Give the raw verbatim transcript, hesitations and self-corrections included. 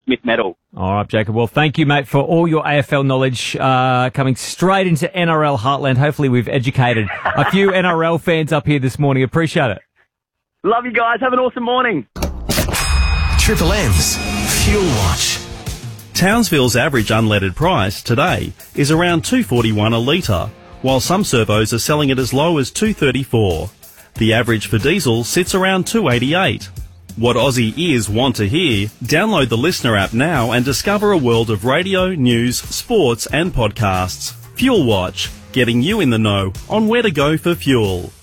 Smith medal. All right, Jacob. Well, thank you, mate, for all your A F L knowledge uh, coming straight into N R L Heartland. Hopefully we've educated a few N R L fans up here this morning. Appreciate it. Love you guys. Have an awesome morning. Triple M's Fuel Watch. Townsville's average unleaded price today is around two dollars forty-one a litre, while some servos are selling it as low as two dollars thirty-four. The average for diesel sits around two dollars eighty-eight. What Aussie ears want to hear? Download the Listener app now and discover a world of radio, news, sports and podcasts. Fuel Watch, getting you in the know on where to go for fuel.